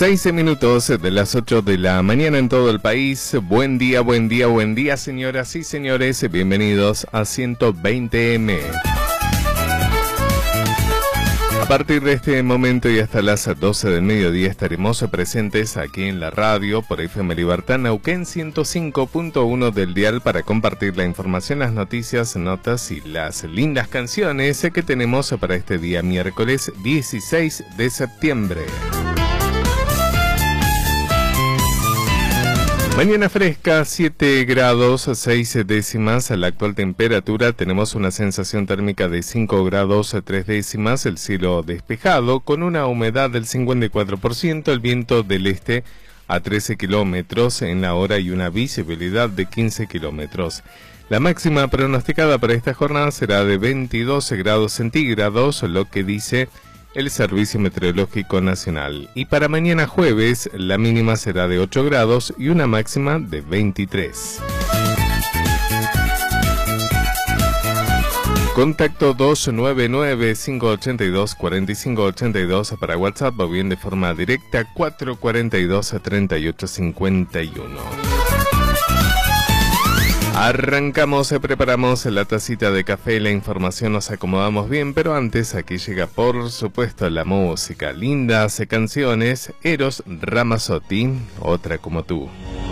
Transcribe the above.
6 minutos de las 8 de la mañana en todo el país. Buen día, buen día, buen día, señoras y señores. Bienvenidos a 120M. A partir de este momento y hasta las 12 del mediodía estaremos presentes aquí en la radio por FM Libertad Neuquén 105.1 del dial para compartir la información, las noticias, notas y las lindas canciones que tenemos para este día miércoles 16 de septiembre. Mañana fresca, 7 grados 6 décimas, la actual temperatura, tenemos una sensación térmica de 5 grados 3 décimas, el cielo despejado con una humedad del 54%, el viento del este a 13 kilómetros en la hora y una visibilidad de 15 kilómetros. La máxima pronosticada para esta jornada será de 22 grados centígrados, lo que dice el Servicio Meteorológico Nacional. Y para mañana jueves, la mínima será de 8 grados y una máxima de 23. Contacto 299-582-4582 para WhatsApp o bien de forma directa 442-3851. Arrancamos, preparamos la tacita de café, la información, nos acomodamos bien, pero antes aquí llega por supuesto la música, lindas canciones, Eros Ramazzotti, Otra como tú.